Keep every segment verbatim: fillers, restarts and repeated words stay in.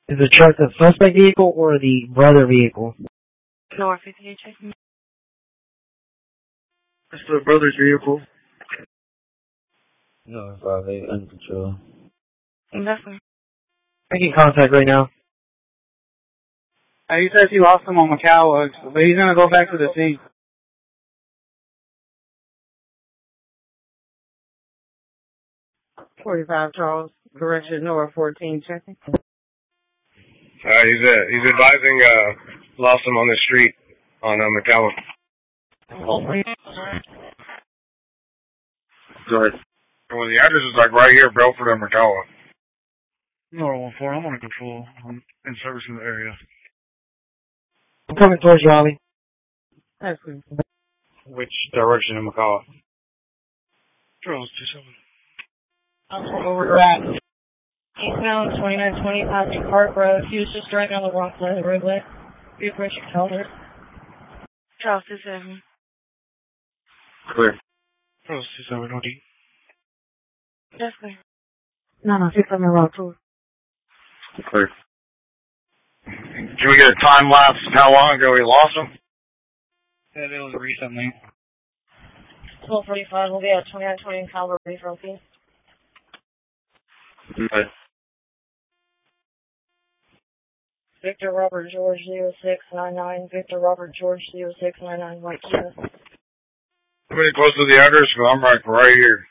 Is the truck the suspect vehicle or the brother vehicle? North fifty-eight checking. It's the brother's vehicle. No, five eight under control. Definitely. Making contact right now. Uh, he says he lost him on Macau, but he's gonna go back to the scene. forty-five Charles, direction North fourteen checking. Uh, he's uh, he's advising uh, lost him on the street on uh, Macau. Go ahead. Well, the address is like right here, Belford and Macau. No, one four. I'm on control. I'm in service in the area. I'm coming towards you, Ollie. That's good. Which direction in Macau? Charles, two seven. I'll go over to that. Eastbound twenty-nine twenty Patrick Park Road. He was just driving on the wrong side of the roadway. Be a Richard Calder. Charles two seven. Clear. Charles two seven, O D. That's clear. No, no, six on the road too. Clear. Can we get a time lapse of how long ago he lost him? Yeah, it was recently. twelve forty-five, we'll be at twenty-nine twenty Calvary from P. Okay. Victor Robert George zero six nine nine. Victor Robert George zero six nine nine. White Kia. Pretty close to the address, but I'm right, right here.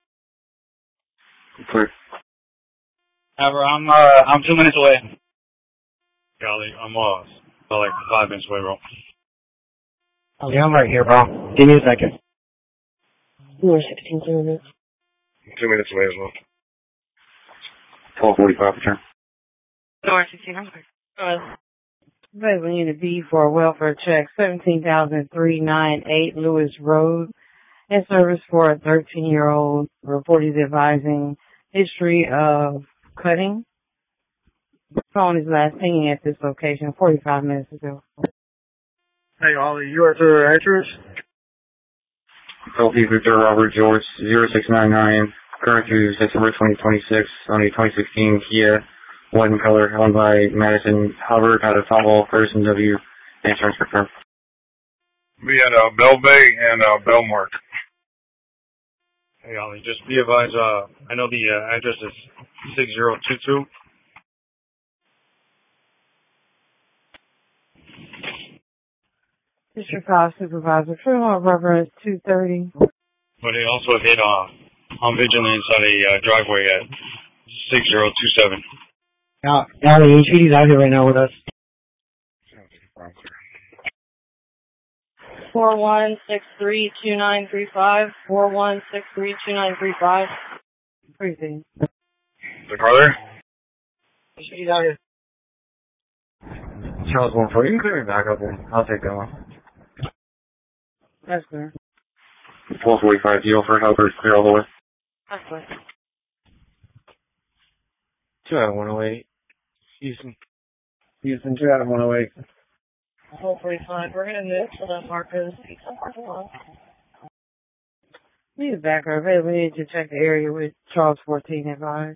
Clear. However, I'm uh, I'm two minutes away. Golly, I'm lost. About like five minutes away, bro. Oh, yeah, I'm right here, bro. Give me a second. North sixteen minutes. Two minutes away as well. twelve forty-five return. North sixteen hundred. Uh, we need a B for a welfare check. seventeen thousand three hundred ninety-eight Lewis Road. In service for a thirteen-year-old. Report is advising history of cutting. Phone is last singing at this location forty-five minutes ago. Hey, Ollie, you are at the address? L P Victor Robert George zero six nine nine. Current through September twenty twenty-six on a twenty sixteen Kia, white in color, owned by Madison Hubbard out of Tomball, Ferguson W. Insurance confirmed. We had uh, Bell Bay and uh, Belmark. Hey, Ollie, just be advised, uh, I know the uh, address is six zero two two. District five Supervisor, criminal reference two thirty. But they also hit uh, on vigilant inside a uh, driveway at six zero two seven. Now, Allie, H P D's out here right now with us. Four one six three two nine three five. Four one six three two nine three five. Everything. The car there? H P D's out here. Charles one four, you can clear me back up and I'll take that one. That's clear. twelve forty-five, deal for helpers, clear all the way. That's clear. two out of one oh eight. Houston. Houston, two out of one oh eight. twelve forty-five, we're going to move to the Marcos Pizza parking lot. Need a backer. Hey, we need to check the area with Charles fourteen advised.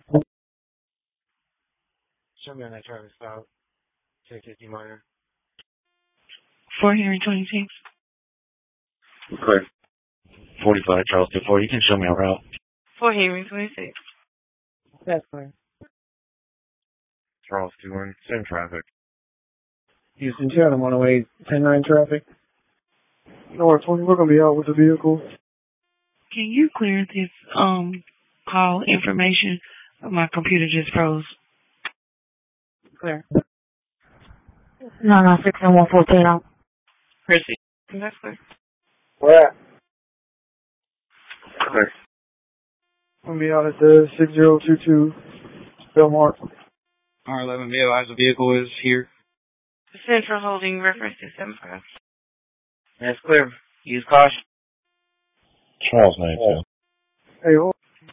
Show me on that Travis South. Check fifty minor. four hundred twenty-six. Clear. forty-five, Charles two four. You can show me a route. four hundred twenty-six. That's clear. Charles two one. Same traffic. Houston, two out of one oh eight. ten nine traffic. North twenty, we're going to be out with the vehicle. Can you clear this um call information? My computer just froze. Clear. No, no, six and one fourteen out. Chrissy. That's clear. Where at? Clear. We'll be out at the six zero two two Belmar. R eleven, be advised the vehicle is here. Central holding reference to seven five. That's clear. Use caution. Charles ninety-two. Hey, hold.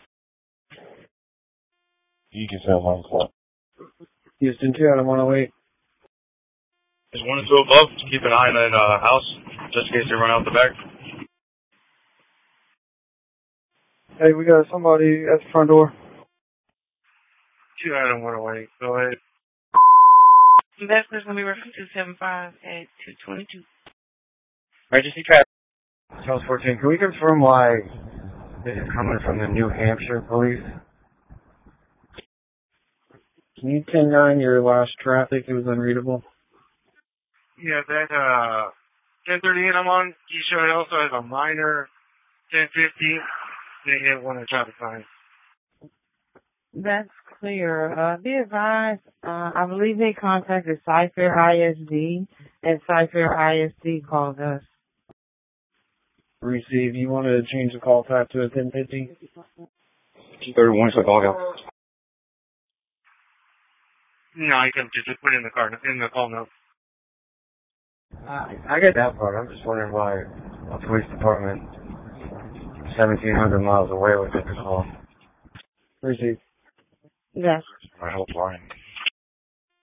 You can sell one o'clock. Houston, two out of one oh eight. There's one or two above. Keep an eye on that uh, house, just in case they run out the back. Hey, we got somebody at the front door. Two out of one oh eight. Go ahead. That's going to be reference two seven five at two twenty-two. Emergency traffic. Charles fourteen, can we confirm why this is coming from the New Hampshire police? Can you ten nine your last traffic? It was unreadable. Yeah, that, uh, ten thirty-eight I'm on, you show it also has a minor ten fifty. They hit one of the traffic signs. That's clear. Uh, be advised, uh, I believe they contacted Cypher I S D, and Cypher I S D called us. Receive. You want to change the call type to a ten fifty? thirty-one is the call out. No, you can just put it in the car, in the call note. I, I get that part. I'm just wondering why a police department seventeen hundred miles away would get the call. Receive. Yes. My whole line.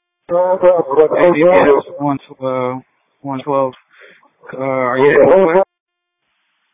One twelve. Uh, are you?